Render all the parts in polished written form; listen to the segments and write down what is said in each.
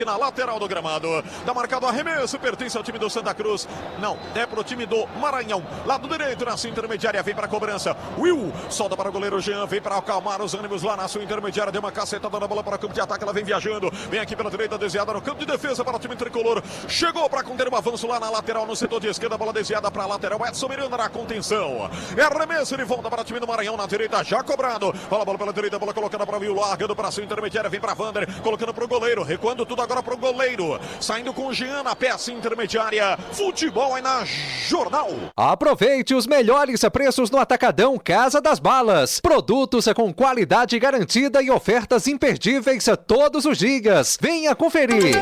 Na lateral do gramado, tá marcado arremesso, pertence ao time do Santa Cruz, não, é pro time do Maranhão, lado direito na sua intermediária, vem pra cobrança, Will, solta para o goleiro Jean, vem para acalmar os ânimos lá na sua intermediária, deu uma cacetada na bola para o campo de ataque, ela vem viajando, vem aqui pela direita, desviada no campo de defesa para o time tricolor, chegou para conter um avanço lá na lateral, no setor de esquerda, bola desviada para a lateral, Edson Miranda na contenção, é arremesso de volta para o time do Maranhão, na direita, já cobrado, rola a bola pela direita, bola colocando para o Will, largando para a sua intermediária, vem para Vander, colocando para o goleiro, recuando tudo agora para o goleiro, saindo com o Jean na peça intermediária. Futebol é na Jornal. Aproveite os melhores preços no Atacadão Casa das Balas. Produtos com qualidade garantida e ofertas imperdíveis todos os dias. Venha conferir.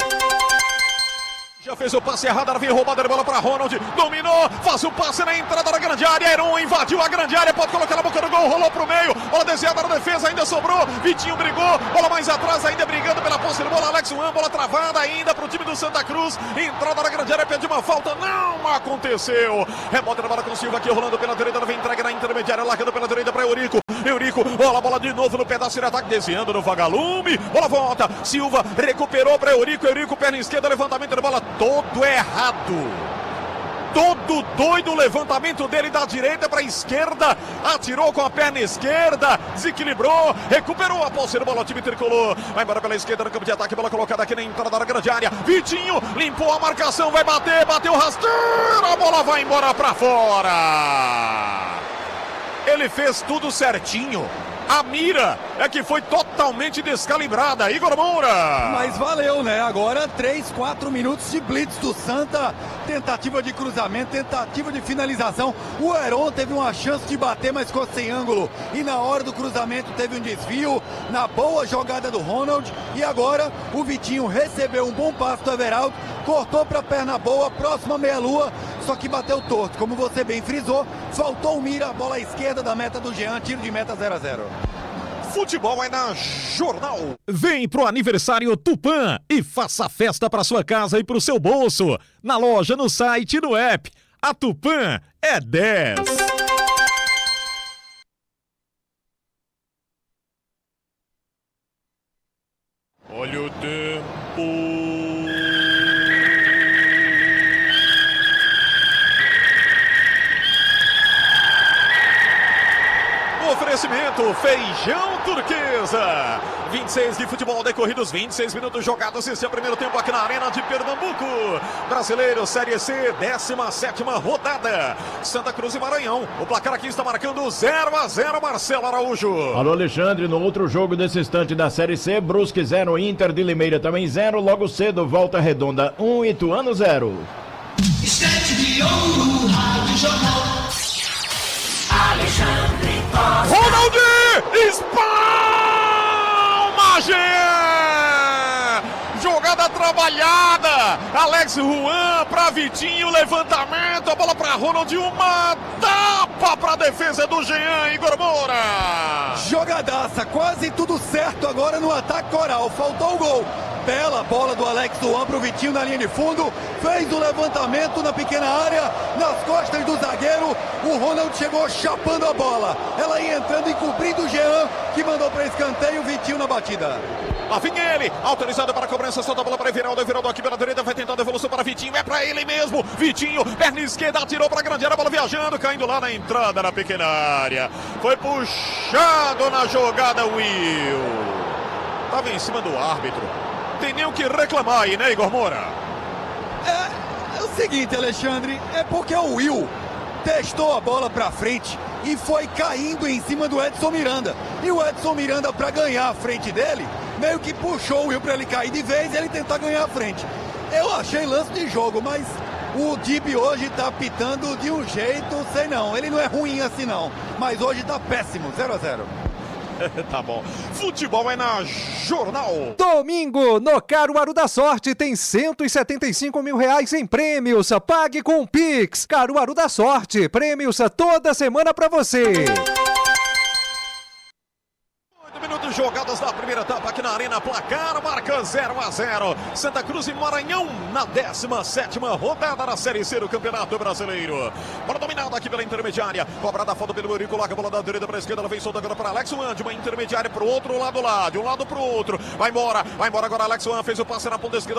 Já fez o passe errado, ela vem roubada de bola para Ronald, dominou, faz o passe na entrada da grande área, Heron invadiu a grande área, pode colocar na boca do gol, rolou pro meio, bola desviada na defesa, ainda sobrou, Vitinho brigou, bola mais atrás, ainda brigando pela posse de bola, Alex Juan, bola travada ainda pro time do Santa Cruz, entrada na grande área, pediu uma falta, não aconteceu, rebota na bola com o Silva aqui, rolando pela direita, ela vem entrega na intermediária, largando pela direita para Eurico, bola de novo no pedaço de ataque, desviando no vagalume, bola volta, Silva recuperou para Eurico, perna esquerda, levantamento de bola todo errado, todo doido, o levantamento dele da direita para a esquerda, atirou com a perna esquerda, desequilibrou, recuperou a posse de bola, o time tricolor, vai embora pela esquerda no campo de ataque, bola colocada aqui na entrada da grande área, Vitinho limpou a marcação, vai bater, bateu rasteiro, a bola vai embora para fora, ele fez tudo certinho. A mira é que foi totalmente descalibrada, Igor Moura. Mas valeu, né? Agora 3, 4 minutos de blitz do Santa. Tentativa de cruzamento, tentativa de finalização. O Heron teve uma chance de bater, mas ficou sem ângulo. E na hora do cruzamento teve um desvio. Na boa jogada do Ronald. E agora o Vitinho recebeu um bom passo do Everaldo. Cortou para a perna boa, próxima meia-lua. Só que bateu torto. Como você bem frisou, faltou o mira, a bola à esquerda da meta do Jean. Tiro de meta 0-0. Futebol é na Jornal. Vem pro aniversário Tupã e faça festa para sua casa e pro seu bolso. Na loja, no site e no app. A Tupã é 10. Olha o tempo. Oferecimento Feijão Turquesa. 26 de futebol decorridos, 26 minutos jogados. Esse é o primeiro tempo aqui na Arena de Pernambuco. Brasileiro Série C, 17ª rodada. Santa Cruz e Maranhão. O placar aqui está marcando 0-0, Marcelo Araújo. Alô, Alexandre. No outro jogo desse instante da Série C, Brusque 0, Inter de Limeira também 0. Logo cedo, Volta Redonda 1, Ituano 0. Estante de ouro, Rádio Jornal. Alexandre Costa. Ronaldo! Espalma, Jean! Jogada trabalhada. Alex Juan para Vitinho, levantamento, a bola para Ronald, uma tapa para a defesa do Jean, Igor Moura. Jogadaça, quase tudo certo agora no ataque coral. Faltou o gol. Bela bola do Alex Juan pro Vitinho na linha de fundo, fez o levantamento na pequena área, nas costas do zagueiro, o Ronald chegou chapando a bola, ela ia entrando e cobrindo o Jean, que mandou para escanteio, o Vitinho na batida. Lá vem ele, autorizado para a cobrança, solta a bola para Everaldo aqui pela direita, vai tentando a devolução para Vitinho, é para ele mesmo, Vitinho, perna esquerda, atirou para a grande área, a bola viajando, caindo lá na entrada na pequena área, foi puxado na jogada, Will, estava em cima do árbitro. Tem nem o que reclamar aí, né, Igor Moura? É o seguinte, Alexandre, é porque o Will testou a bola pra frente e foi caindo em cima do Edson Miranda. E o Edson Miranda, pra ganhar a frente dele, meio que puxou o Will pra ele cair de vez e ele tentar ganhar a frente. Eu achei lance de jogo, mas o Dib hoje tá pitando de um jeito, sei não, ele não é ruim assim não, mas hoje tá péssimo, 0-0. Tá bom. Futebol é na Jornal. Domingo, no Caruaru da Sorte, tem 175 mil reais em prêmios. Pague com Pix. Caruaru da Sorte, prêmios toda semana pra você. 8 jogadas da primeira etapa aqui na Arena. Placar marca 0-0. Santa Cruz e Maranhão na 17ª rodada da Série C do Campeonato Brasileiro. Bola dominada aqui pela intermediária. Cobrada a falta pelo Eurico. Larga a bola da direita para a esquerda. Ela vem solta agora para Alex Wan. De uma intermediária para o outro lado lá. De um lado para o outro. Vai embora. Vai embora agora Alex Wan. Fez o passe na ponta esquerda.